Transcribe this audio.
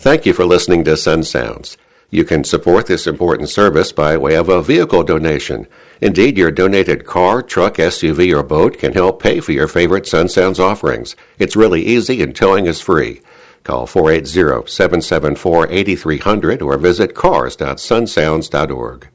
Thank you for listening to Sun Sounds. You can support this important service by way of a vehicle donation. Indeed, your donated car, truck, SUV, or boat can help pay for your favorite Sun Sounds offerings. It's really easy and towing is free. Call 480-774-8300 or visit cars.sunsounds.org.